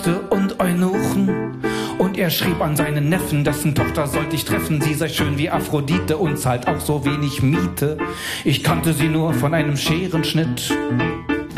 Ärzte und Eunuchen. Und er schrieb an seinen Neffen, dessen Tochter sollte ich treffen. Sie sei schön wie Aphrodite und zahlt auch so wenig Miete. Ich kannte sie nur von einem Scherenschnitt.